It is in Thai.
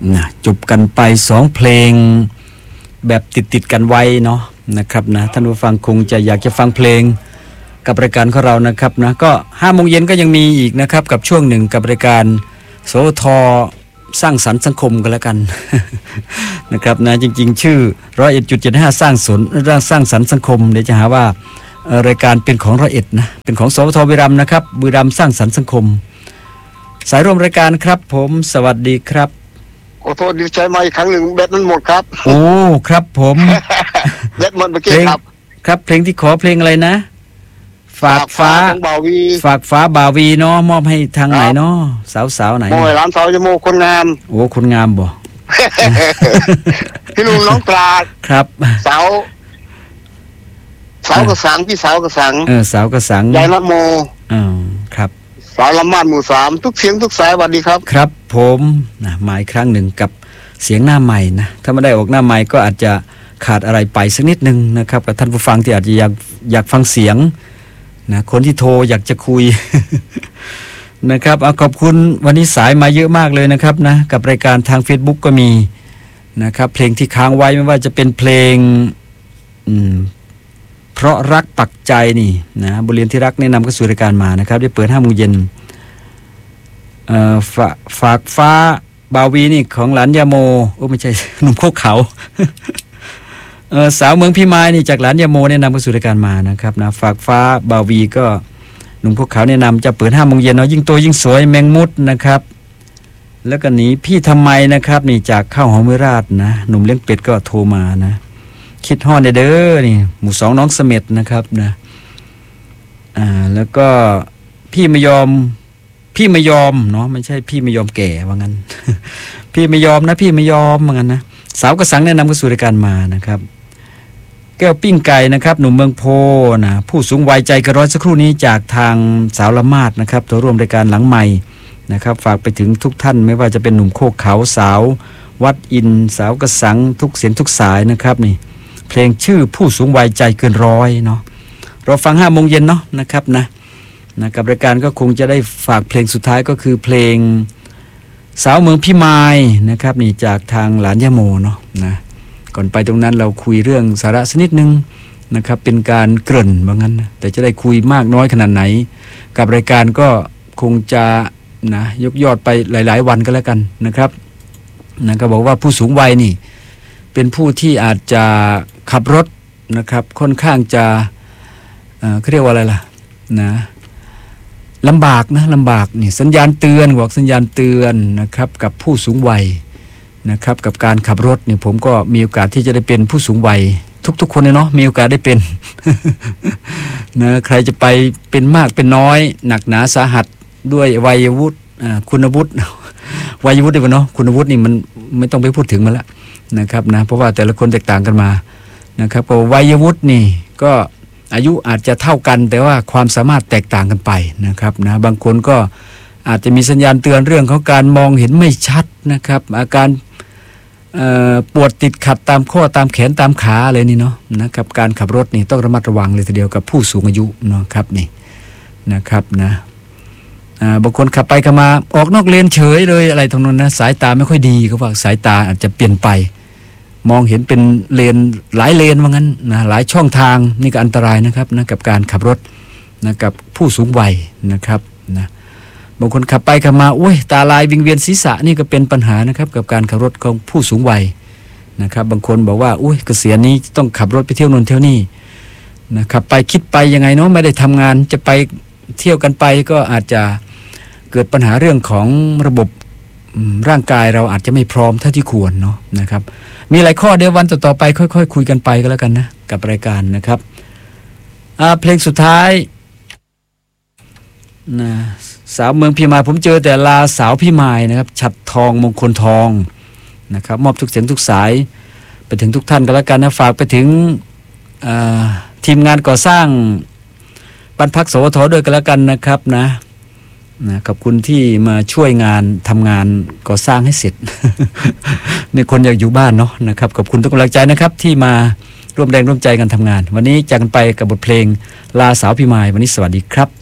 นะจบกันไป2เพลงแบบติดกันไว้เนาะนะครับนะท่านผู้ฟังคงจะอยากจะฟังเพลงกับรายการของเรานะครับนะก็ 5:00 นก็ยังมีอีกนะครับกับช่วงหนึ่งกับรายการสวทสร้างสรรค์สังคมกันแล้วกัน นะครับนะจริงๆชื่อ 101.75 สร้างสรรค์สังคมเดี๋ยวจะหาว่ารายการเป็นของ101นะเป็นของสวทบุรีรัมย์นะครับบุรีรัมย์สร้างสรรค์สังคมสายร่วมรายการครับผมสวัสดีครับขอโทษดีใจมาอีกครั้งหนึ่งแบตมันหมดครับโอ้ครับผมแบตหมดเมื่อกี้ครับเพลงที่ขอเพลงอะไรนะฝากฟ้าบาวีฝากฟ้าบาวีเนาะมอบให้ทางไหนเนาะสาวๆไหนมอบให้ร้านสาวจมูกคนงามโอ้คนงามบ่พี่ลุงน้องปลาครับสาวกระสังพี่สาวกระสังสาวกระสังยายนัทโมครับสาวลำม่านหมู่3ทุกเสียงทุกสายสวัสดีครับครับผมนะมาอีกครั้งหนึ่งกับเสียงหน้าใหม่นะถ้าไม่ได้ออกหน้าใหม่ก็อาจจะขาดอะไรไปสักนิดนึงนะครับกับท่านผู้ฟังที่อาจจะอยากฟังเสียงนะคนที่โทรอยากจะคุย นะครับเอาขอบคุณวันนี้สายมาเยอะมากเลยนะครับนะกับรายการทาง Facebook ก็มีนะครับเพลงที่ค้างไว้ไม่ว่าจะเป็นเพลงเพราะรักปักใจนี่นะบทเรียนที่รักแนะนำเข้าสู่รายการมานะครับได้เปิด 5:00 นฝากฟ้าบาวีนี่ของหลานยาโมโอ้ไม่ใช่ หนุ่มโคกเขาสาวเมืองพิมายนี่จากหลานยาโมแนะนำเข้าสู่รายการมานะครับนะฝากฟ้าบาวีก็หนุ่มพวกเขาแนะนำจะเปิด 5:00 นเนาะยิ่งโตยิ่งสวยแมงมุดนะครับแล้วก็หนีพี่ทำไมนะครับนี่จากข้าวหอมวิราชนะหนุ่มเลี้ยงเป็ดก็โทรมานะคิดฮอดเด้อนี่หมู่2น้องเสม็ดนะครับนะแล้วก็พี่ไม่ยอมเนาะไม่ใช่พี่ไม่ยอมแก่ว่างั้น พี่ไม่ยอมนะพี่ไม่ยอมว่างั้นนะสาวกระสังแนะนำเข้าสู่รายการมานะครับแก้วปิ้งไก่นะครับหนุ่มเมืองโพนะผู้สูงวัยใจกระร้อนสักครู่นี้จากทางสาวละมาดนะครับตัวร่วมรายการหลังใหม่นะครับฝากไปถึงทุกท่านไม่ว่าจะเป็นหนุ่มโคกเขาสาววัดอินสาวกระสังทุกเสียงทุกสายนะครับนี่เพลงชื่อผู้สูงวัยใจเกินร้อยเนาะเราฟัง 5:00 นเนาะนะครับนะกับรายการก็คงจะได้ฝากเพลงสุดท้ายก็คือเพลงสาวเมืองพิมายนะครับนี่จากทางหลานยะโมเนาะนะก่อนไปตรงนั้นเราคุยเรื่องสาระสักนิดนึงนะครับเป็นการเกริ่นว่างั้นนะแต่จะได้คุยมากน้อยขนาดไหนกับรายการก็คงจะนะยกยอดไปหลายๆวันก็แล้วกันนะครับนะก็บอกว่าผู้สูงวัยนี่เป็นผู้ที่อาจจะขับรถนะครับค่อนข้างจะเขาเรียกว่าอะไรล่ะนะลำบากนี่สัญญาณเตือนบอกสัญญาณเตือนนะครับกับผู้สูงวัยนะครับกับการขับรถเนี่ยผมก็มีโอกาสที่จะได้เป็นผู้สูงวัยทุกคนเลยเนาะมีโอกาสได้เป็น นะใครจะไปเป็นมากเป็นน้อยหนักหนาสาหัสด้วยวัยวุฒิคุณวุฒิ วัยวุฒิได้ป่ะเนาะคุณวุฒินี่มันไม่ต้องไปพูดถึงมันละนะครับนะเพราะว่าแต่ละคนแตกต่างกันมานะครับก็วัยวุฒินี่ก็อายุอาจจะเท่ากันแต่ว่าความสามารถแตกต่างกันไปนะครับนะบางคนก็อาจจะมีสัญญาณเตือนเรื่องของการมองเห็นไม่ชัดนะครับอาการปวดติดขัดตามข้อตามแขนตามขาอะไรนี่เนาะนะครับการขับรถนี่ต้องระมัดระวังเลยทีเดียวกับผู้สูงอายุเนาะครับนี่นะครับนะบางคนขับไปขับมาออกนอกเลนเฉยเลยอะไรตรงนั้นนะสายตาไม่ค่อยดีเขาบอกสายตาอาจจะเปลี่ยนไปมองเห็นเป็นเลนหลายเลนว่างั้นนะหลายช่องทางนี่ก็อันตรายนะครับนะกับการขับรถนะกับผู้สูงวัยนะครับนะบางคนขับไปขับมาโอ้ยตาลายวิงเวียนศีรษะนี่ก็เป็นปัญหานะครับกับการขับรถของผู้สูงวัยนะครับบางคนบอกว่าอุ้ยเกษียณนี้ต้องขับรถไปเที่ยวนู่นเที่ยวนี่นะครับไปคิดไปยังไงเนาะไม่ได้ทำงานจะไปเที่ยวกันไปก็อาจจะเกิดปัญหาเรื่องของระบบร่างกายเราอาจจะไม่พร้อมเท่าที่ควรเนาะนะครับมีหลายข้อเดี๋ยววันต่อไปค่อยๆคุยกันไปก็แล้วกันนะกับรายการนะครับเพลงสุดท้ายนะสาวเมืองพิมายผมเจอแต่ลาสาวพิมายนะครับฉัตรทองมงคลทองนะครับมอบทุกเสียงทุกสายไปถึงทุกท่านก็แล้วกันนะฝากไปถึงทีมงานก่อสร้างบ้านพักสวทด้วยก็แล้วกันนะครับนะขอบคุณที่มาช่วยงานทำงานก่อสร้างให้เสร็จ นี่คนอยากอยู่บ้านเนาะนะครับขอบคุณทุกกำลังใจนะครับที่มาร่วมแรงร่วมใจกันทำงานวันนี้จากกันไปกับบทเพลงลาสาวพิมายวันนี้สวัสดีครับ